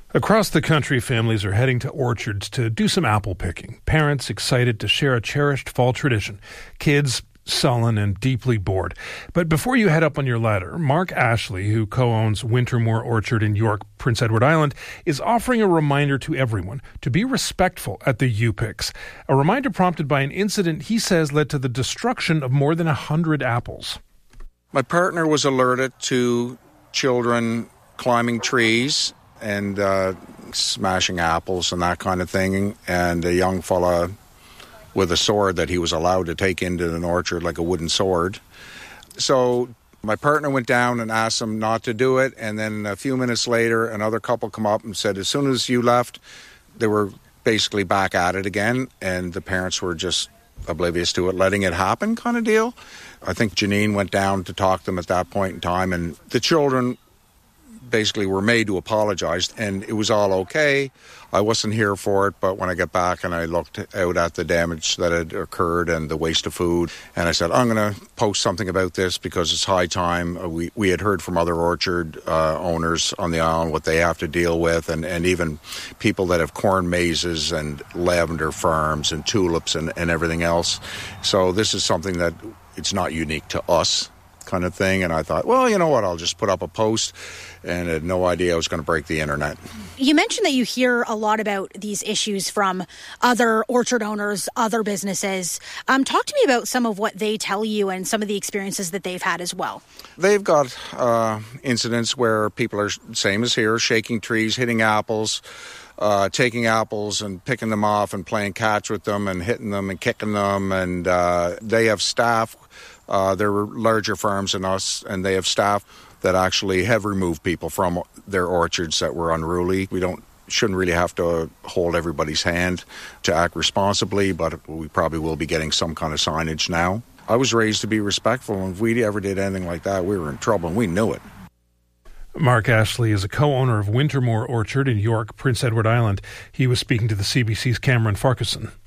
Across the country, families are heading to orchards to do some apple picking. Parents excited to share a cherished fall tradition. Kids sullen and deeply bored. But before you head up on your ladder, Mark Ashley, who co-owns Wintermore Orchard in York, Prince Edward Island, is offering a reminder to everyone to be respectful at the U-Picks. A reminder prompted by an incident he says led to the destruction of more than 100 apples. My partner was alerted to children climbing trees and smashing apples and that kind of thing, and a young fella with a sword that he was allowed to take into an orchard, like a wooden sword. So my partner went down and asked him not to do it, and then a few minutes later another couple come up and said as soon as you left they were basically back at it again, and the parents were just oblivious to it, letting it happen kind of deal. I think Janine went down to talk to them at that point in time, and the children basically were made to apologize, and it was all okay. I wasn't here for it, but when I got back and I looked out at the damage that had occurred and the waste of food, and I said, I'm going to post something about this because it's high time. We had heard from other orchard owners on the island what they have to deal with, and even people that have corn mazes and lavender farms and tulips and everything else. So this is something that it's not unique to us kind of thing, and I thought, well, you know what, I'll just put up a post, and I had no idea I was going to break the internet. You mentioned that you hear a lot about these issues from other orchard owners, other businesses. Talk to me about some of what they tell you and some of the experiences that they've had as well. They've got incidents where people are, same as here, shaking trees, hitting apples, taking apples and picking them off and playing catch with them and hitting them and kicking them, and they have staff. They're larger farms than us, and they have staff that actually have removed people from their orchards that were unruly. We shouldn't really have to hold everybody's hand to act responsibly, but we probably will be getting some kind of signage now. I was raised to be respectful, and if we ever did anything like that, we were in trouble, and we knew it. Mark Ashley is a co-owner of Wintermore Orchard in York, Prince Edward Island. He was speaking to the CBC's Cameron Farquharson.